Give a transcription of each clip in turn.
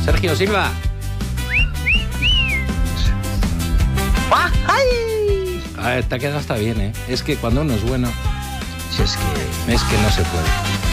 Sergio Silva. ¡Ay! A ver, te ha quedado hasta bien, ¿eh? Es que cuando uno es bueno... Si es que no se puede.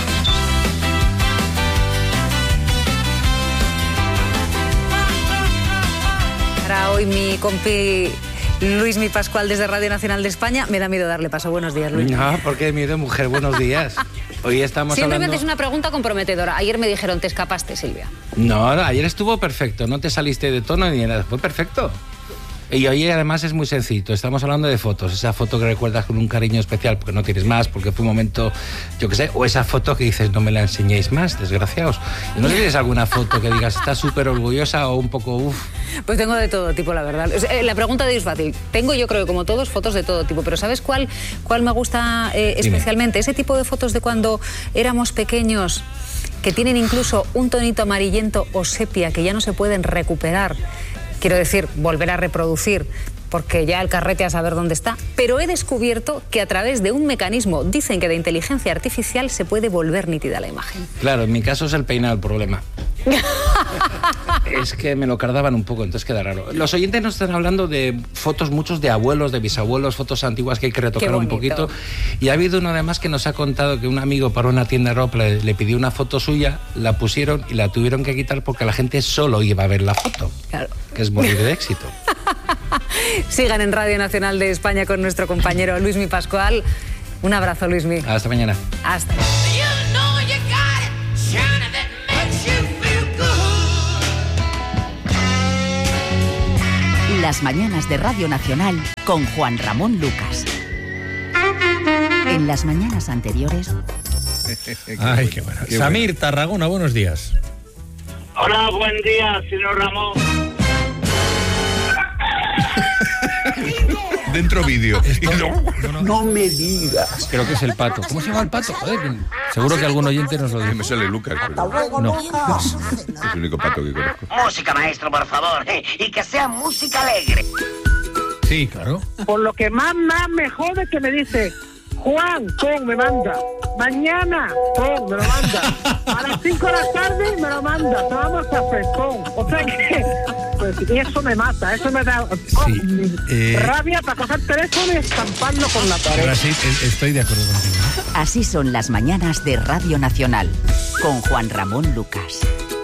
Para hoy mi compi Luismi Pascual desde Radio Nacional de España. Me da miedo darle paso. Buenos días, Luis. No, porque miedo, mujer. Buenos días. Hoy estamos Simplemente hablando... es una pregunta comprometedora. Ayer me dijeron, te escapaste, Silvia. No, ayer estuvo perfecto. No te saliste de tono ni nada. Fue perfecto. Y hoy además es muy sencillo, estamos hablando de fotos, esa foto que recuerdas con un cariño especial porque no tienes más, porque fue un momento, yo qué sé, o esa foto que dices no me la enseñéis más, desgraciados. ¿No tienes alguna foto que digas estás súper orgullosa o un poco uff? Pues tengo de todo tipo, la verdad. La pregunta de hoy es fácil. Tengo, yo creo que como todos, fotos de todo tipo, pero ¿sabes cuál me gusta especialmente? Ese tipo de fotos de cuando éramos pequeños, que tienen incluso un tonito amarillento o sepia que ya no se pueden recuperar. Quiero decir, volver a reproducir, porque ya el carrete a saber dónde está. Pero he descubierto que a través de un mecanismo, dicen que de inteligencia artificial, se puede volver nítida la imagen. Claro, en mi caso es el peinado el problema. Es que me lo cardaban un poco, entonces queda raro. Los oyentes nos están hablando de fotos, muchos de abuelos, de bisabuelos, fotos antiguas que hay que retocar un poquito. Y ha habido uno además que nos ha contado que un amigo para una tienda de ropa le pidió una foto suya, la pusieron y la tuvieron que quitar porque la gente solo iba a ver la foto. Claro. Que es morir de éxito. Sigan en Radio Nacional de España con nuestro compañero Luismi Pascual. Un abrazo, Luismi. Hasta mañana. Hasta mañana. Las mañanas de Radio Nacional con Juan Ramón Lucas. En las mañanas anteriores... Ay, qué bueno. Samir, bueno. Tarragona, buenos días. Hola, buen día, señor Ramón. Dentro vídeo. No me digas. Creo que es el pato. ¿Cómo se llama el pato? Joder, seguro que algún oyente nos lo dice. Me sale Lucas. Pero... No. Es el único pato que conozco. Música, maestro, por favor. Y que sea música alegre. Sí, claro. Por lo que más me jode que me dice... Juan, me manda. Mañana, me lo manda. A las 5 de la tarde me lo manda. Tomamos café, O sea que... Pues, y eso me mata, eso me da rabia para coger el teléfono y estamparlo con la pared. Ahora sí, estoy de acuerdo contigo. Así son las mañanas de Radio Nacional, con Juan Ramón Lucas.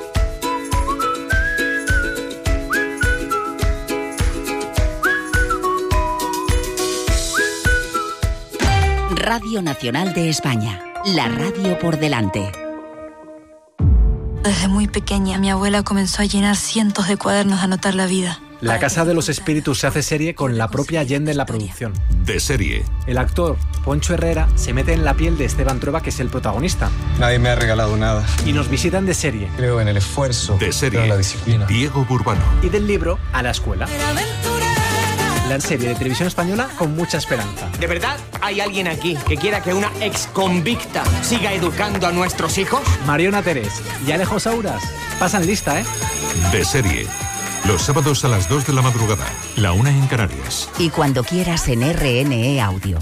Radio Nacional de España, la radio por delante. Desde muy pequeña, mi abuela comenzó a llenar cientos de cuadernos de anotar la vida. La Casa de los Espíritus se hace serie con la propia Allende en la producción. De serie. El actor Poncho Herrera se mete en la piel de Esteban Trueba, que es el protagonista. Nadie me ha regalado nada. Y nos visitan de serie. Creo en el esfuerzo. De serie. En la disciplina. Diego Burbano. Y del libro a la escuela. La serie de televisión española con mucha esperanza. ¿De verdad hay alguien aquí que quiera que una exconvicta siga educando a nuestros hijos? Mariona Terés y Alejo Sauras pasan lista, ¿eh? De serie. Los sábados a las 2 de la madrugada, la 1 en Canarias. Y cuando quieras en RNE Audio.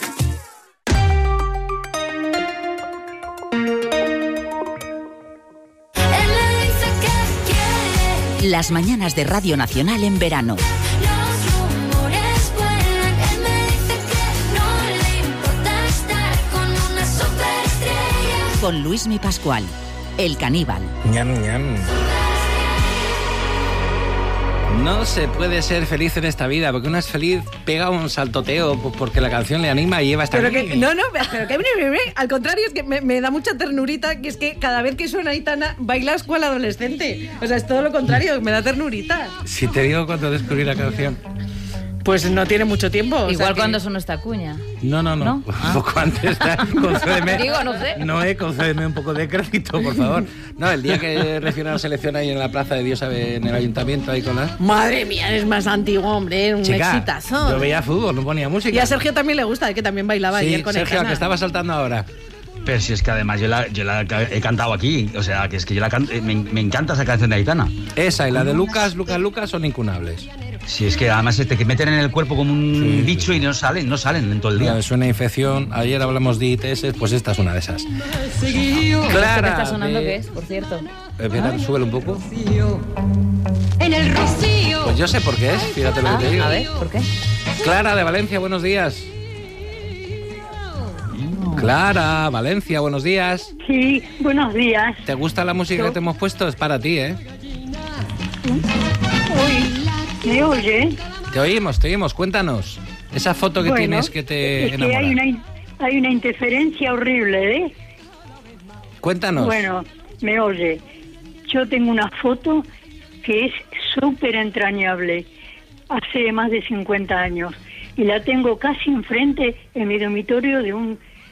Las mañanas de Radio Nacional en verano. Con Luismi Pascual, el caníbal. Ñam, ñam. No se puede ser feliz en esta vida, porque uno es feliz, pega un saltoteo porque la canción le anima y lleva hasta pero que, no, pero que al contrario, es que me da mucha ternurita, que es que cada vez que suena Aitana, bailas cual adolescente. O sea, es todo lo contrario, me da ternurita. Si te digo cuando descubrí la canción... Pues no tiene mucho tiempo. Igual cuando sonó esta cuña. No. Un poco antes. Concédeme. Digo, no sé. Noé, concédeme un poco de crédito, por favor. No, el día que recibió la selección ahí en la Plaza de Dios, en el ayuntamiento, ahí con la... Madre mía, eres más antiguo, hombre, un exitazo. Yo veía fútbol, no ponía música. Y a Sergio también le gusta, que también bailaba ayer con Sergio, que estaba saltando ahora. Pero si es que además yo la he cantado aquí, o sea, que es que yo me encanta esa canción de Aitana. Esa y la de Lucas son incunables. Si es que además se te meten en el cuerpo como un bicho y no salen en todo el día. Es una infección. Ayer hablamos de ITS, pues esta es una de esas. Clara. ¿Qué está sonando qué es, por cierto? Espera, súbelo un poco. En el rocío. Pues yo sé por qué es, fíjate lo que te digo. A ver, ¿por qué? Clara de Valencia, buenos días. Clara, Valencia, buenos días. Sí, buenos días. ¿Te gusta la música que te hemos puesto? Es para ti, ¿eh? Uy, ¿me oye? Te oímos, cuéntanos. Esa foto que tienes que te enamora. Hay una interferencia horrible, ¿eh? Cuéntanos. Bueno, me oye. Yo tengo una foto que es súper entrañable, hace más de 50 años, y la tengo casi enfrente en mi dormitorio de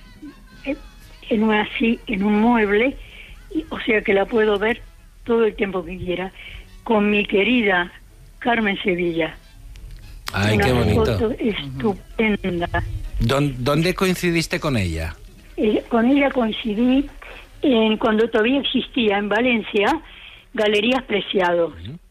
en un mueble, o sea que la puedo ver todo el tiempo que quiera, con mi querida Carmen Sevilla. Ay, qué bonito. Una foto estupenda. ¿Dónde coincidiste con ella? Con ella coincidí cuando todavía existía en Valencia Galerías Preciado.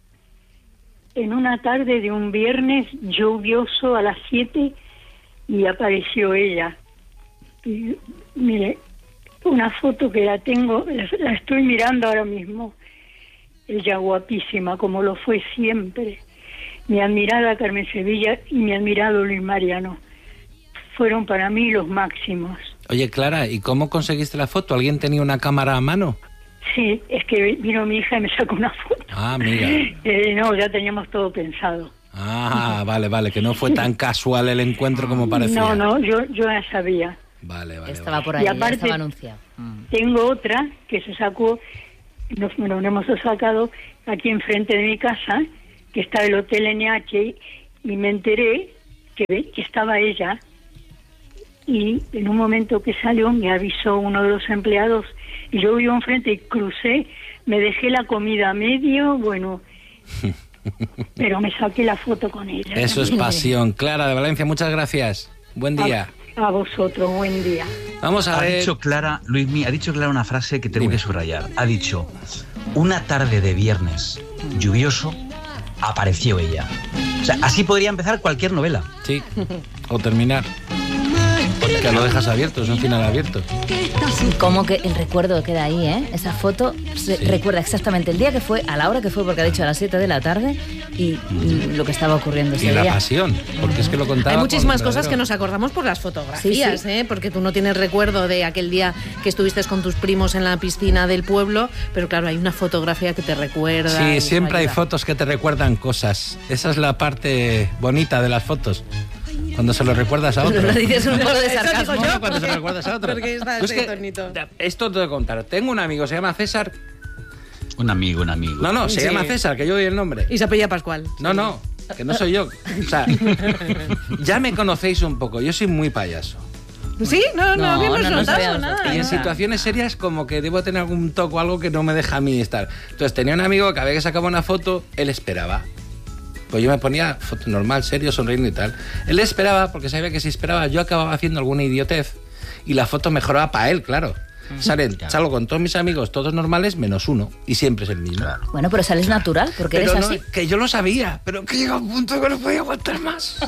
En una tarde de un viernes lluvioso a las 7 y apareció ella. Y, mire, una foto que la tengo, la estoy mirando ahora mismo. Ella guapísima, como lo fue siempre. Mi admirada Carmen Sevilla y mi admirado Luis Mariano fueron para mí los máximos. Oye, Clara, ¿y cómo conseguiste la foto? ¿Alguien tenía una cámara a mano? Sí, es que vino mi hija y me sacó una foto. Ah, mira. No, ya teníamos todo pensado. Ah, vale, que no fue tan casual el encuentro como parecía. No, yo ya sabía. Vale. Estaba por ahí, y aparte, estaba anunciado. Tengo otra que se sacó, nos hemos sacado aquí enfrente de mi casa, que está el Hotel NH, y me enteré que estaba ella, y en un momento que salió me avisó uno de los empleados, y yo vivo enfrente y crucé, me dejé la comida a medio, bueno, pero me saqué la foto con ella. Eso es pasión. Clara de Valencia, muchas gracias. Buen día. A vosotros, buen día. Vamos a ver. Ha dicho Clara una frase que tengo que subrayar. Ha dicho, una tarde de viernes lluvioso, apareció ella. O sea, así podría empezar cualquier novela. Sí, o terminar. Que lo dejas abierto, es un final abierto. Como que el recuerdo queda ahí, ¿eh? Esa foto recuerda exactamente el día que fue, a la hora que fue, porque ha dicho a las 7 de la tarde, y lo que estaba ocurriendo ese día. Y la pasión, porque es que lo contaba. Hay muchísimas cosas que nos acordamos por las fotografías, sí. Porque tú no tienes recuerdo de aquel día que estuviste con tus primos en la piscina del pueblo, pero claro, hay una fotografía que te recuerda. Sí, siempre hay fotos que te recuerdan cosas. Esa es la parte bonita de las fotos. Cuando se lo recuerdas a otro. Lo dices un poco de sarcasmo. No, cuando se lo recuerdas a otro. Porque está Pues ese tonito. Esto te voy a contar. Tengo un amigo, se llama César. Un amigo. No, se llama César, que yo doy el nombre. Y se apellida Pascual. No, que no soy yo. O sea, ya me conocéis un poco. Yo soy muy payaso. ¿Sí? No habíamos notado nada. Y en situaciones serias como que debo tener algún toque o algo que no me deja a mí estar. Entonces tenía un amigo que cada vez que sacaba una foto, él esperaba. Pues yo me ponía foto normal, serio, sonriendo y tal. Él esperaba, porque sabía que si esperaba yo acababa haciendo alguna idiotez y la foto mejoraba para él, claro. Salgo con todos mis amigos, todos normales, menos uno, y siempre es el mismo. Claro. Bueno, pero sales natural, porque pero eres no, así. Que yo lo sabía, pero que llega un punto que no podía aguantar más.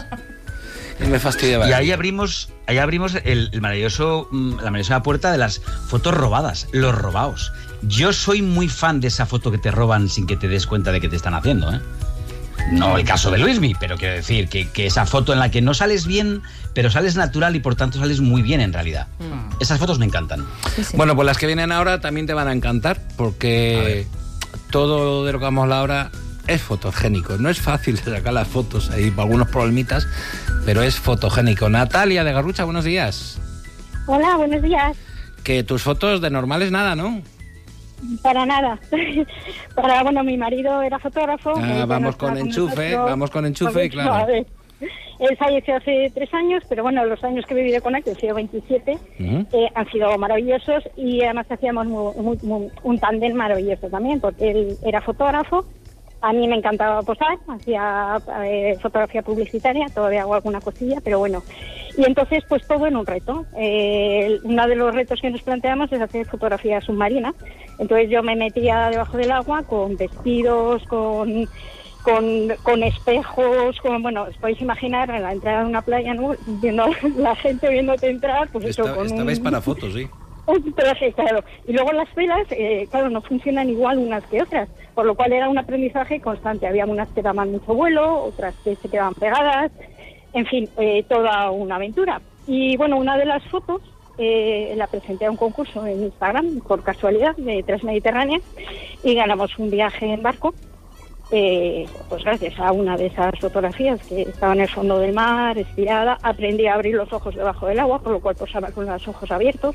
Y me fastidiaba. Y ahí abrimos la maravillosa puerta de las fotos robadas, los robados. Yo soy muy fan de esa foto que te roban sin que te des cuenta de que te están haciendo, ¿eh? No el caso de Luismi, pero quiero decir que esa foto en la que no sales bien, pero sales natural y por tanto sales muy bien en realidad. Esas fotos me encantan. Sí. Bueno, pues las que vienen ahora también te van a encantar, porque todo de lo que vamos a hablar ahora es fotogénico. No es fácil sacar las fotos, hay algunos problemitas, pero es fotogénico. Natalia de Garrucha, buenos días. Hola, buenos días. Que tus fotos de normales nada, ¿no? Para nada. Bueno, mi marido era fotógrafo. Vamos con enchufe, y claro. A ver, él falleció hace 3 años, pero bueno, los años que he vivido con él, que he sido 27, han sido maravillosos, y además hacíamos un tándem maravilloso también, porque él era fotógrafo, a mí me encantaba posar, hacía fotografía publicitaria, todavía hago alguna cosilla, pero bueno. Y entonces, pues todo en un reto. Uno de los retos que nos planteamos es hacer fotografía submarina. Entonces yo me metía debajo del agua con vestidos, con con espejos, bueno, os podéis imaginar a la entrada de una playa, ¿no? Viendo la gente viéndote entrar, pues eso, con estabais para fotos, sí. Un traje, claro. Y luego las velas, claro, no funcionan igual unas que otras, por lo cual era un aprendizaje constante. Había unas que daban mucho vuelo, otras que se quedaban pegadas, en fin, toda una aventura. Y bueno, una de las fotos la presenté a un concurso en Instagram, por casualidad, de Transmediterránea, y ganamos un viaje en barco. Pues gracias a una de esas fotografías que estaba en el fondo del mar, estirada, aprendí a abrir los ojos debajo del agua, por lo cual posaba con los ojos abiertos.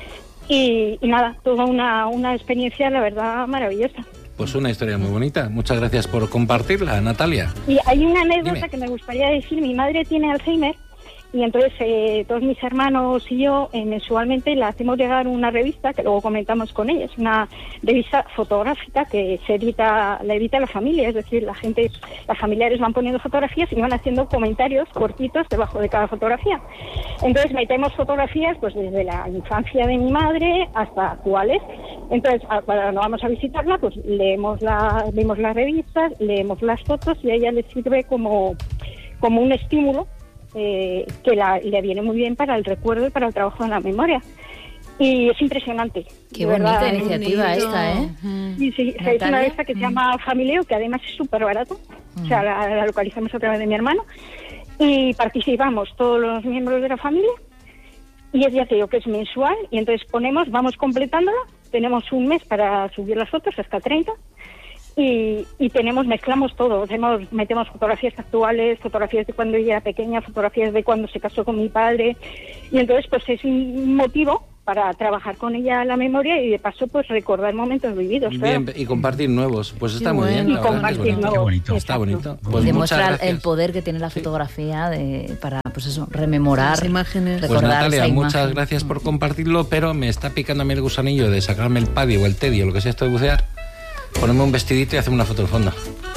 Y nada, toda una experiencia, la verdad, maravillosa. Pues una historia muy bonita. Muchas gracias por compartirla, Natalia. Y hay una anécdota que me gustaría decir. Mi madre tiene Alzheimer y entonces todos mis hermanos y yo mensualmente le hacemos llegar una revista que luego comentamos con ella. Es una revista fotográfica que la edita la familia, es decir, las familiares van poniendo fotografías y van haciendo comentarios cortitos debajo de cada fotografía. Entonces metemos fotografías pues desde la infancia de mi madre hasta actuales. Entonces cuando vamos a visitarla pues vemos las revistas, leemos las fotos y a ella le sirve como un estímulo que le viene muy bien para el recuerdo y para el trabajo en la memoria. Y es impresionante. Qué bonita iniciativa esta, ¿eh? Sí, es una de estas que se llama Familieo, que además es súper barato. O sea, la localizamos a través de mi hermano. Y participamos todos los miembros de la familia. Y es, ya te digo, que es mensual. Y entonces vamos completándola. Tenemos un mes para subir las fotos, hasta 30. Y mezclamos todo, metemos fotografías actuales, fotografías de cuando ella era pequeña, fotografías de cuando se casó con mi padre, y entonces pues es un motivo para trabajar con ella la memoria y de paso pues recordar momentos vividos. Bien, claro. Y compartir nuevos, pues está muy bien. Y compartir nuevos. Qué bonito. Está bonito. Pues demuestra el poder que tiene la fotografía para pues eso, rememorar las imágenes. Pues Natalia, muchas gracias por compartirlo, pero me está picando a mí el gusanillo de sacarme el paddy o el teddy o lo que sea esto de bucear. Ponemos un vestidito y hacemos una foto al fondo.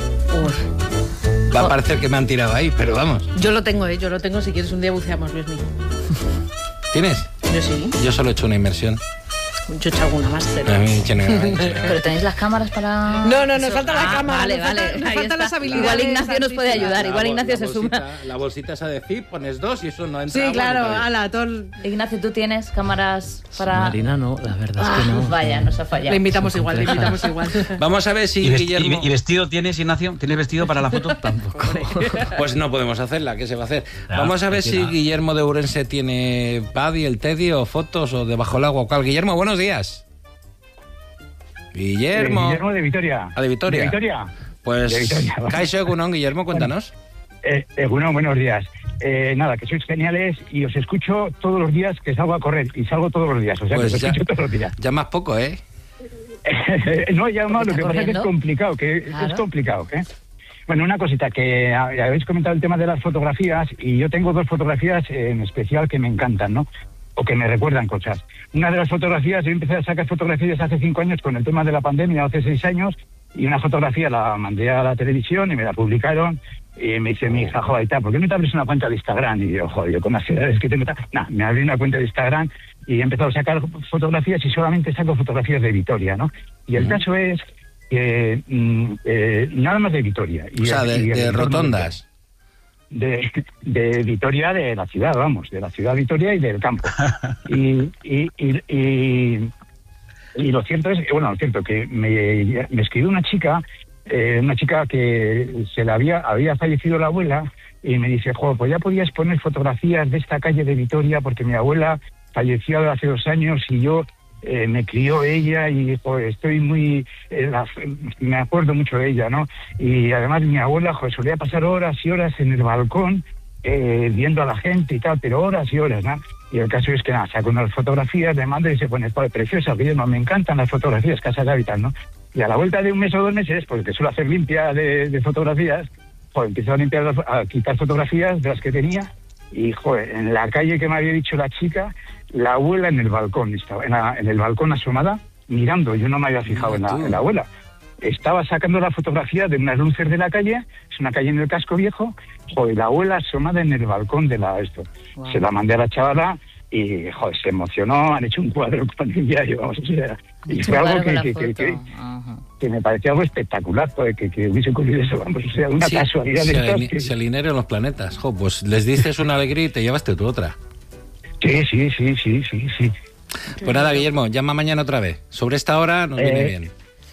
Va a parecer que me han tirado ahí, pero vamos. Yo lo tengo, si quieres un día buceamos, Luismi. ¿Tienes? Yo sí. Yo solo he hecho una inmersión. Yo he hecho alguna más, pero... ¿Pero tenéis las cámaras para...? No, nos falta la cámara. Vale. Nos faltan las habilidades. Igual Ignacio nos puede ayudar, igual Ignacio se suma. La bolsita esa de zip, pones 2 y eso no entra. Sí, claro, Ignacio, ¿tú tienes cámaras para...? Marina no, la verdad es que no. Vaya, nos ha fallado. Le invitamos igual. Vamos a ver si Guillermo... ¿Y vestido tienes, Ignacio? ¿Tienes vestido para la foto? Tampoco. Pues no podemos hacerla, ¿qué se va a hacer? No, vamos a ver si Guillermo de Ourense tiene Paddy, el Teddy o fotos o debajo del agua o cual. Guillermo, buenos días. Guillermo de Vitoria. ¿Ah, de Vitoria? ¿De Vitoria? Pues, de Vitoria. Kaixo Egunon, Guillermo, cuéntanos. Egunon, buenos días. Nada, que sois geniales y os escucho todos los días que salgo a correr. Y salgo todos los días, o sea, pues que os escucho todos los días. Ya más poco, ¿eh? No, ya más, lo que pasa es que es complicado, Bueno, una cosita, que habéis comentado el tema de las fotografías y yo tengo 2 fotografías en especial que me encantan, ¿no? O que me recuerdan cosas. Una de las fotografías, yo empecé a sacar fotografías hace 5 años con el tema de la pandemia, hace 6 años, y una fotografía la mandé a la televisión y me la publicaron, y me dice mi hija, joder, ¿por qué no te abres una cuenta de Instagram? Y yo, joder, yo con las edades que tengo... me abrí una cuenta de Instagram y he empezado a sacar fotografías y solamente saco fotografías de Vitoria, ¿no? Y el caso es que nada más de Vitoria. O sea, de rotondas. De Vitoria, de la ciudad, vamos, de la ciudad de Vitoria y del campo. Y lo cierto es, que me escribió una chica que había fallecido la abuela y me dice, joder, pues ya podías poner fotografías de esta calle de Vitoria porque mi abuela falleció hace 2 años y yo me crió ella y estoy muy... me acuerdo mucho de ella, ¿no? Y además mi abuela solía pasar horas y horas en el balcón viendo a la gente y tal, pero horas y horas, ¿no? Y el caso es que saco unas fotografías, le mando y se pone, preciosa, que me encantan las fotografías que has sacado y tal, ¿no? Y a la vuelta de 1 mes o 2 meses, porque suelo hacer limpia de fotografías, empiezo a quitar fotografías de las que tenía y, en la calle que me había dicho la chica, la abuela en el balcón, estaba en el balcón asomada, mirando, yo no me había fijado en la abuela. Estaba sacando la fotografía de unas luces de la calle, es una calle en el casco viejo, la abuela asomada en el balcón de esto. Wow. Se la mandé a la chavala, y joder, se emocionó, han hecho un cuadro con ella, y vamos, o sea, y fue algo que me pareció algo espectacular, pues, que hubiese ocurrido eso, vamos, o sea, una casualidad de estas. Se alinearon los planetas, pues les dices una alegría y te llevaste tú otra. Sí. Pues nada, Guillermo, llama mañana otra vez. Sobre esta hora nos viene bien.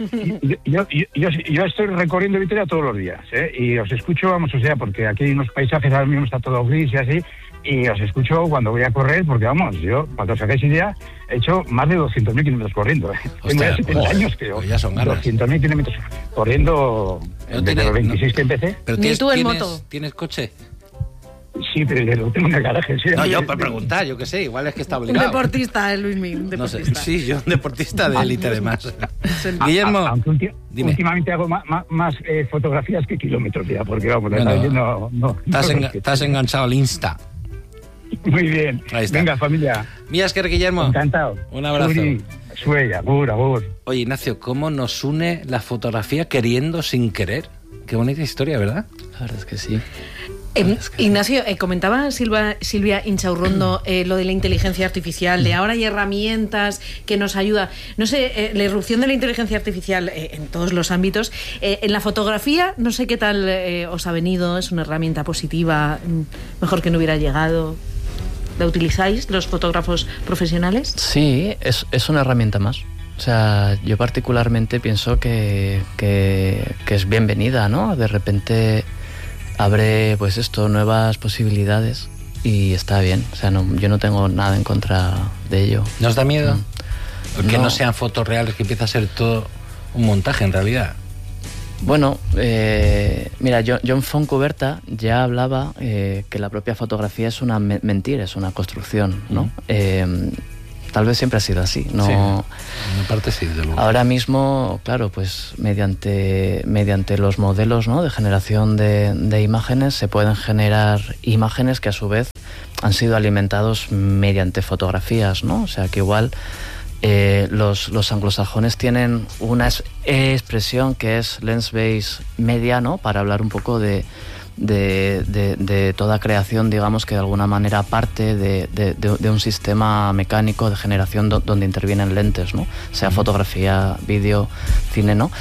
Yo estoy recorriendo Vitoria todos los días, y os escucho, vamos, o sea, porque aquí hay unos paisajes, ahora mismo está todo gris y así, y os escucho cuando voy a correr, porque vamos, yo, cuando os hagáis idea, he hecho más de 200.000 kilómetros corriendo. Tengo ya 70 años, creo. Pues ya son ganas. 200.000 kilómetros corriendo desde los 26 que empecé. Pero ¿tienes coche? Sí, pero tengo en el garaje. ¿Sí? No, yo por preguntar, yo qué sé, igual es que está obligado. Un deportista, Luismi, un deportista. No sé, sí, yo un deportista de élite además. Guillermo, aunque últimamente hago más fotografías que kilómetros ya, porque vamos, estás enganchado al Insta. Muy bien. Ahí está. Venga, familia. Míasker, Guillermo. Encantado. Un abrazo. Sueña, agur. Oye, Ignacio, ¿cómo nos une la fotografía queriendo sin querer? Qué bonita historia, ¿verdad? La verdad es que sí. Ignacio, comentaba Silvia Inchaurrondo lo de la inteligencia artificial, de ahora hay herramientas que nos ayudan. No sé, la irrupción de la inteligencia artificial en todos los ámbitos. En la fotografía, no sé qué tal os ha venido, es una herramienta positiva, mejor que no hubiera llegado. ¿La utilizáis los fotógrafos profesionales? Sí, es una herramienta más. O sea, yo particularmente pienso que es bienvenida, ¿no? De repente abre, pues esto, nuevas posibilidades y está bien. O sea, yo no tengo nada en contra de ello. ¿Nos da miedo? Que no sean fotos reales, que empieza a ser todo un montaje en realidad. Bueno, mira, John Foncuberta ya hablaba que la propia fotografía es una mentira, es una construcción, ¿no? Tal vez siempre ha sido así, ¿no? Sí, en parte sí, de luego. Ahora mismo, claro, pues mediante los modelos, ¿no?, de generación de imágenes se pueden generar imágenes que a su vez han sido alimentados mediante fotografías, ¿no? O sea que igual los anglosajones tienen una expresión que es lens-based media, ¿no?, para hablar un poco de toda creación, digamos, que de alguna manera parte de un sistema mecánico de generación donde intervienen lentes, ¿no? Sea fotografía, vídeo, cine, ¿no?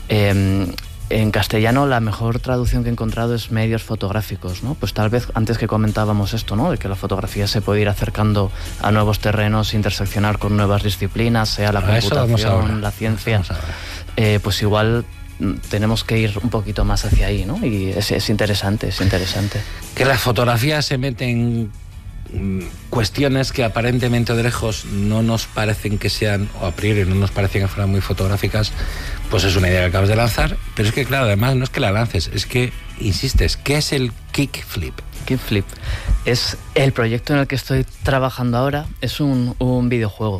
En castellano la mejor traducción que he encontrado es medios fotográficos, ¿no? Pues tal vez antes que comentábamos esto, ¿no?, de que la fotografía se puede ir acercando a nuevos terrenos, interseccionar con nuevas disciplinas, sea la computación, la ciencia, pues igual tenemos que ir un poquito más hacia ahí, ¿no? Y es interesante. Que las fotografías se meten cuestiones que aparentemente de lejos no nos parecen que sean, o a priori no nos parecen que fueran muy fotográficas, pues es una idea que acabas de lanzar, pero es que claro, además no es que la lances, es que insistes. ¿Qué es el kickflip? Kickflip es el proyecto en el que estoy trabajando ahora, es un videojuego.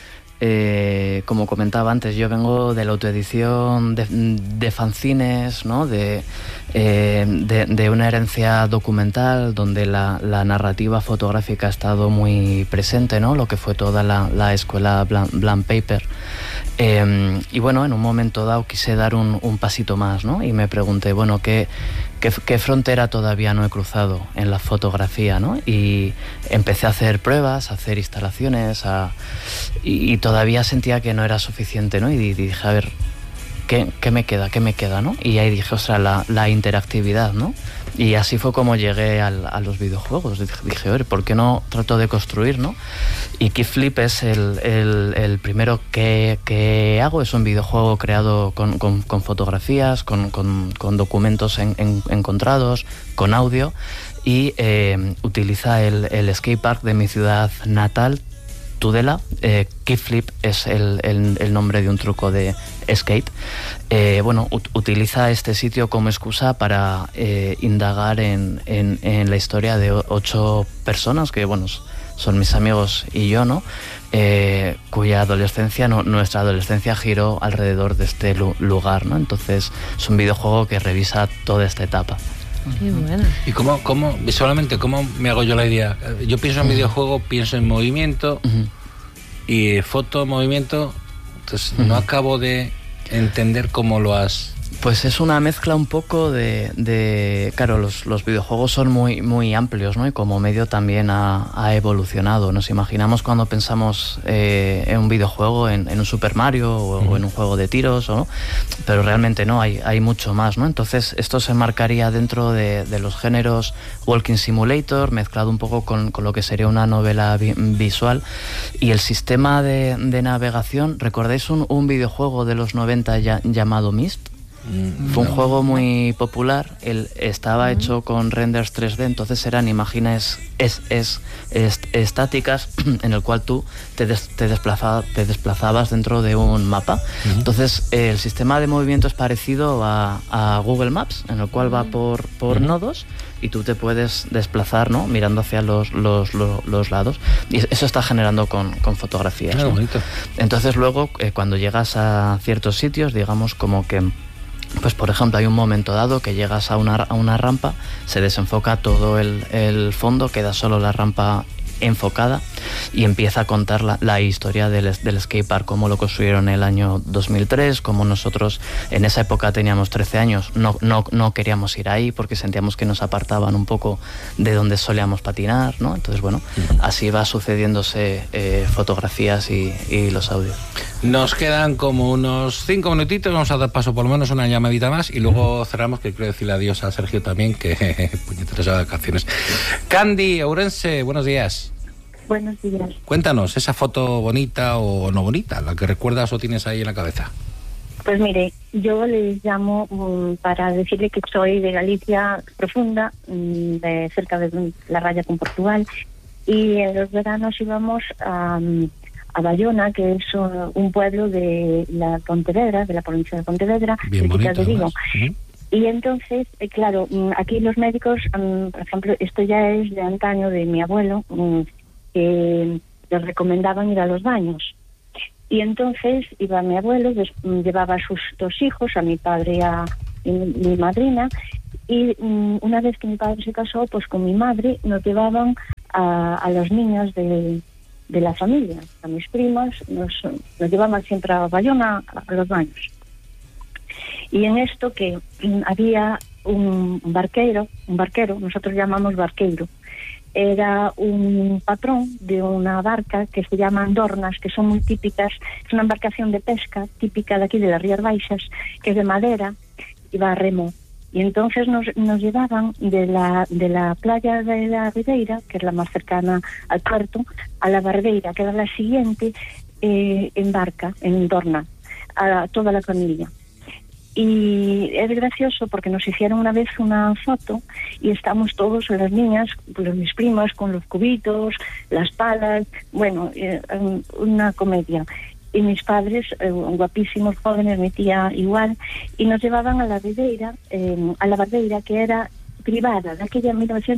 Como comentaba antes, yo vengo de la autoedición de fanzines, ¿no?, de una herencia documental donde la narrativa fotográfica ha estado muy presente, ¿no?, lo que fue toda la escuela Blank Paper. Y bueno, en un momento dado quise dar un pasito más, ¿no?, y me pregunté, bueno, ¿qué frontera todavía no he cruzado en la fotografía, ¿no? Y empecé a hacer pruebas, a hacer instalaciones, y todavía sentía que no era suficiente, ¿no? Y dije, a ver, ¿qué me queda, ¿no? Y ahí dije, ostras, la interactividad, ¿no? Y así fue como llegué a los videojuegos. Dije, oye, ¿por qué no trato de construir, no? Y Kickflip es el primero que hago. Es un videojuego creado con fotografías, con documentos encontrados, con audio, y utiliza el skatepark de mi ciudad natal, Tudela. Kickflip es el nombre de un truco de skate. Bueno, utiliza este sitio como excusa para indagar en la historia de 8 personas que, bueno, son mis amigos y yo, ¿no? Cuya adolescencia, nuestra adolescencia giró alrededor de este lugar, ¿no? Entonces es un videojuego que revisa toda esta etapa. Qué bueno. ¿Y cómo visualmente, cómo me hago yo la idea? Yo pienso en videojuego, pienso en movimiento y foto, movimiento, entonces no acabo de entender cómo lo has Pues es una mezcla un poco claro, los videojuegos son muy amplios, ¿no? Y como medio también ha evolucionado. Nos imaginamos cuando pensamos en un videojuego, en un Super Mario o en un juego de tiros, ¿no? Pero realmente no, hay mucho más, ¿no? Entonces esto se marcaría dentro de los géneros Walking Simulator, mezclado un poco con lo que sería una novela visual. Y el sistema de navegación, ¿recordáis un videojuego de los 90 llamado Myst? Fue un juego muy popular. Estaba hecho con renders 3D, entonces eran imágenes estáticas en el cual tú te desplazabas dentro de un mapa. Entonces el sistema de movimiento es parecido a Google Maps, en el cual va por nodos y tú te puedes desplazar, ¿no? Mirando hacia los lados, y eso está generando con fotografías, ¿no? Entonces luego cuando llegas a ciertos sitios, digamos como que, pues por ejemplo, hay un momento dado que llegas a una rampa, se desenfoca todo el fondo, queda solo la rampa enfocada y empieza a contar la historia del skatepark, cómo lo construyeron en el año 2003, cómo nosotros en esa época teníamos 13 años, no queríamos ir ahí porque sentíamos que nos apartaban un poco de donde solíamos patinar, ¿no? Entonces, bueno, así va sucediéndose fotografías y los audios. Nos quedan como unos 5 minutitos, vamos a dar paso por lo menos una llamadita más y luego cerramos, que quiero decirle adiós a Sergio también, que puñeteras de vacaciones. Candy, Ourense, buenos días. Buenos días. Cuéntanos, esa foto bonita o no bonita, la que recuerdas o tienes ahí en la cabeza. Pues mire, yo les llamo para decirle que soy de Galicia profunda, de cerca de la raya con Portugal, y en los veranos íbamos a Bayona, que es un pueblo de la Pontevedra, de la provincia de Pontevedra, bien bonito, de Vigo. Y entonces, claro, aquí los médicos, por ejemplo, esto ya es de antaño, de mi abuelo, que les recomendaban ir a los baños. Y entonces iba mi abuelo, llevaba a sus 2 hijos, a mi padre y a mi madrina, y una vez que mi padre se casó, pues con mi madre nos llevaban a los niños de la familia, a mis primas, nos llevaban siempre a Bayona a los baños. Y en esto que había un barquero, nosotros llamamos barqueiro, era un patrón de una barca que se llama Andornas, que son muy típicas, es una embarcación de pesca típica de aquí de las Rías Baixas, que es de madera y va a remo. Y entonces nos llevaban de la playa de la Ribeira, que es la más cercana al puerto, a la Barbeira, que era la siguiente, en barca, en Dorna, a toda la familia. Y es gracioso porque nos hicieron una vez una foto y estamos todos, las niñas, pues mis primas, con los cubitos, las palas, bueno, una comedia. Y mis padres, guapísimos, jóvenes, mi tía igual, y nos llevaban a la Barbeira, que era privada, de aquella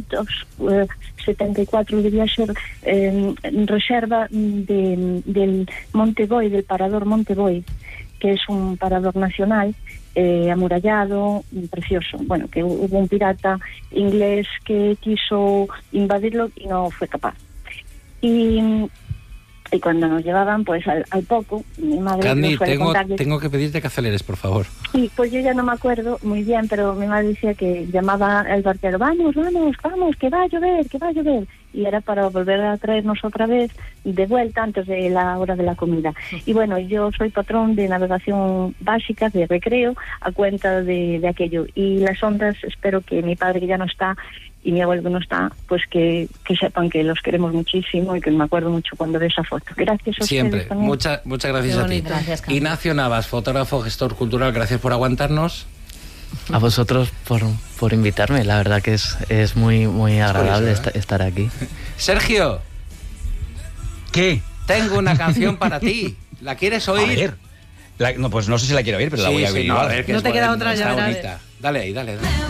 1974, debía ser reserva del Monte Boi, del parador Monte Boi, que es un parador nacional, amurallado, precioso. Bueno, que hubo un pirata inglés que quiso invadirlo y no fue capaz. Y cuando nos llevaban, pues al poco, mi madre... Candy, tengo que pedirte que aceleres, por favor. Sí, pues yo ya no me acuerdo muy bien, pero mi madre decía que llamaba al barquero, vamos, que va a llover. Y era para volver a traernos otra vez de vuelta antes de la hora de la comida. Y bueno, yo soy patrón de navegación básica, de recreo, a cuenta de aquello. Y las ondas, espero que mi padre, que ya no está, y mi abuelo que no está, pues que sepan que los queremos muchísimo y que me acuerdo mucho cuando veo esa foto. Gracias a siempre. Ustedes también. Muchas gracias a ti. Gracias, Ignacio Navas, fotógrafo, gestor cultural, gracias por aguantarnos. A vosotros por invitarme, la verdad que es muy agradable estar aquí. Sergio. ¿Qué? Tengo una canción para ti. ¿La quieres oír? No, pues no sé si la quiero oír, pero la voy a oír igual. No te queda otra, ya verás. Dale ahí, dale.